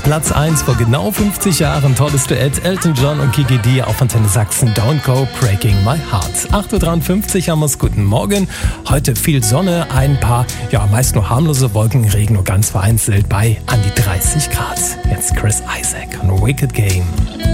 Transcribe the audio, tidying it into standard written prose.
Platz 1 vor genau 50 Jahren. Tolles Duett, Elton John und Kiki D auf Antenne Sachsen. Don't Go Breaking My Heart. 8.53 Uhr haben wir es. Guten Morgen. Heute viel Sonne, ein paar, meist nur harmlose Wolken, Regen nur ganz vereinzelt bei an die 30 Grad. Jetzt Chris Isaak und Wicked Game.